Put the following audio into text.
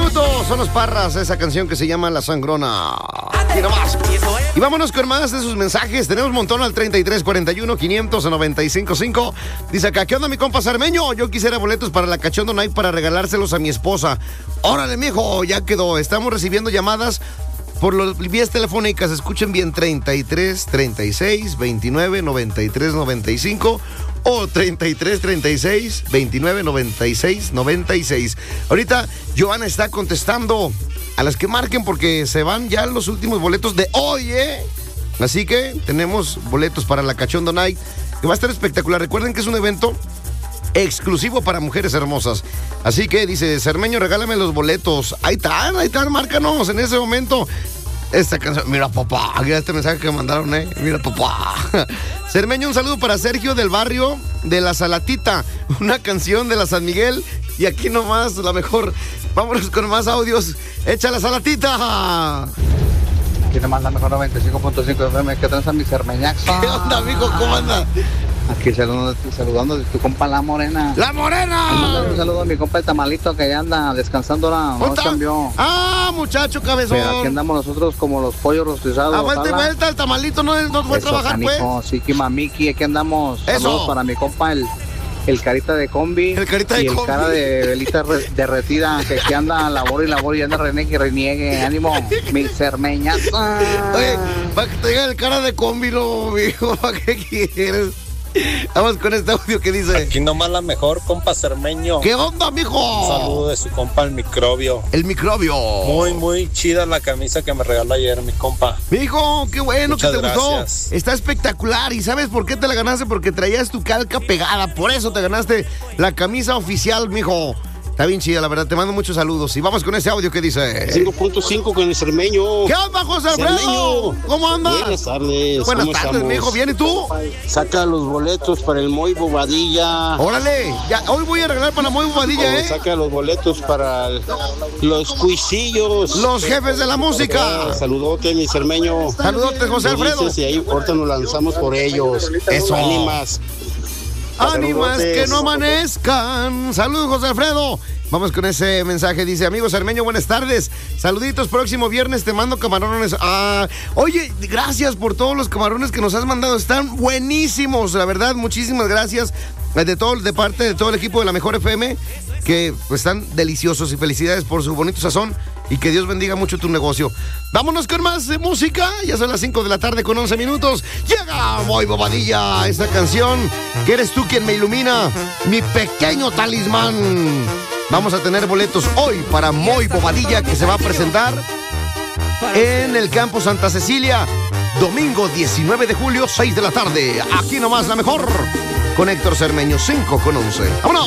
minutos. Son los Parras, esa canción que se llama La Sangrona. Y nomás. Y vámonos con más de sus mensajes. Tenemos un montón al 3341-500-955. Dice acá, ¿qué onda mi compa Cermeño? Yo quisiera boletos para la Cachondo Night para regalárselos a mi esposa. Órale, mijo, ya quedó. Estamos recibiendo llamadas por las vías telefónicas. Escuchen bien, 33 36 29 93 95 o 33 36 29 96 96. Ahorita Joana está contestando a las que marquen porque se van ya los últimos boletos de hoy, Así que tenemos boletos para la Cachondo Night, que va a estar espectacular. Recuerden que es un evento exclusivo para mujeres hermosas. Así que dice, Cermeño, regálame los boletos. Ahí están, márcanos en ese momento. Esta canción, mira papá, aquí este mensaje que mandaron, mira papá. Cermeño, un saludo para Sergio del barrio de La Salatita, una canción de la San Miguel y aquí nomás la mejor. Vámonos con más audios. ¡Echa la Salatita! Aquí nomás la mejor 95.5 FM. ¿Qué tranza mi Cermeñaxa? ¿Qué onda, mijo? ¿Cómo anda? Aquí saludando de tu compa La Morena. ¡La Morena! Un saludo a mi compa el Tamalito que ya anda descansando ahora. No cambió. ¡Ah, muchacho cabezón! Pero aquí andamos nosotros como los pollos rostizados. ¡A vuelta y vuelta! El Tamalito no fue a trabajar, canijo, pues. Sí, Mamiki, aquí andamos. Eso. Saludos para mi compa el carita de combi. El carita de y combi. el cara de velita derretida que anda labor y anda reniegue. Ánimo, mi Cermeñaza. Oye, para que te diga el cara de combi, no, mijo. ¿Para qué quieres? Vamos con este audio que dice: aquí nomás la mejor, compa Cermeño. ¿Qué onda, mijo? Un saludo de su compa el Microbio. El Microbio. Muy chida la camisa que me regaló ayer mi compa. Mijo, qué bueno. Muchas que te gracias. gustó. Está espectacular. ¿Y sabes por qué te la ganaste? Porque traías tu calca pegada. Por eso te ganaste la camisa oficial, mijo. Está bien chida, la verdad. Te mando muchos saludos. Y vamos con ese audio que dice 5.5 con el Cermeño. ¿Qué onda, José Alfredo? Cermeño. ¿Cómo andas? Buenas tardes. Buenas tardes, mijo. ¿Bien y tú? Saca los boletos para el Moy Bobadilla. Órale. Ya, hoy voy a regalar para Moy Bobadilla, Saca los boletos para los cuisillos. Los jefes de la música. Saludote, mi Cermeño. Saludote, José Alfredo. Y ahí ahorita nos lanzamos por ellos. Eso. Ánimas. Ánimas que no amanezcan. Saludos, José Alfredo. Vamos con ese mensaje. Dice, amigo Cermeño, buenas tardes. Saluditos, próximo viernes te mando camarones. Oye, gracias por todos los camarones que nos has mandado. Están buenísimos, la verdad. Muchísimas gracias de parte de todo el equipo de la Mejor FM, que pues, están deliciosos, y felicidades por su bonito sazón y que Dios bendiga mucho tu negocio. Vámonos con más música. Ya son las 5 de la tarde con 11 minutos. Llega Moy Bobadilla, esta canción que eres tú quien me ilumina, mi pequeño talismán. Vamos a tener boletos hoy para Moy Bobadilla, que se va a presentar en el Campo Santa Cecilia, domingo 19 de julio, 6 de la tarde. Aquí nomás la mejor, con Héctor Cermeño, 5 con 11. ¡Vámonos!